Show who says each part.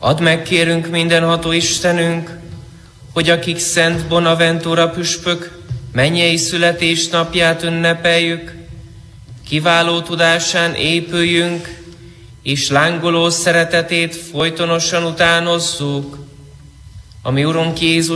Speaker 1: Add meg, kérünk, mindenható Istenünk, hogy akik Szent Bonaventura püspök mennyei születésnapját ünnepeljük, kiváló tudásán épüljünk, és lángoló szeretetét folytonosan utánozzuk. A mi Urunk Jézus